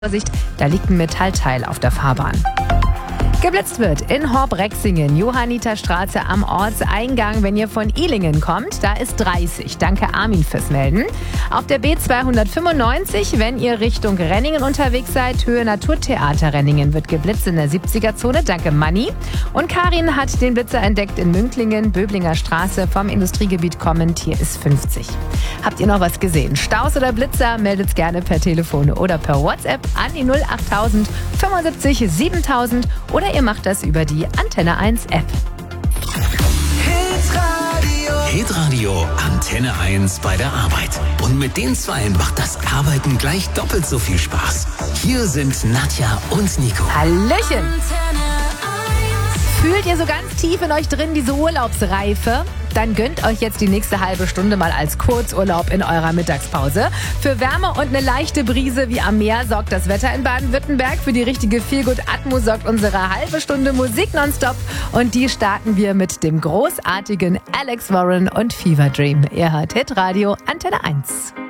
Vorsicht, da liegt ein Metallteil auf der Fahrbahn. Geblitzt wird in Horb-Rexingen, Johanniterstraße am Ortseingang. Wenn ihr von Ilingen kommt, da ist 30. Danke Armin fürs Melden. Auf der B295, wenn ihr Richtung Renningen unterwegs seid, Höhe Naturtheater Renningen, wird geblitzt in der 70er-Zone. Danke Manni. Und Karin hat den Blitzer entdeckt in Münklingen, Böblinger Straße, vom Industriegebiet kommend. Hier ist 50. Habt ihr noch was gesehen? Staus oder Blitzer? Meldet's gerne per Telefon oder per WhatsApp an die 08000 75 7000 oder ihr macht das über die Antenne 1 App. Hitradio Antenne 1 bei der Arbeit. Und mit den Zweien macht das Arbeiten gleich doppelt so viel Spaß. Hier sind Nadja und Nico. Hallöchen! Fühlt ihr so ganz tief in euch drin diese Urlaubsreife? Dann gönnt euch jetzt die nächste halbe Stunde mal als Kurzurlaub in eurer Mittagspause. Für Wärme und eine leichte Brise wie am Meer sorgt das Wetter in Baden-Württemberg. Für die richtige Feelgood-Atmo sorgt unsere halbe Stunde Musik nonstop. Und die starten wir mit dem großartigen Alex Warren und Fever Dream. Ihr hört Hitradio Antenne 1.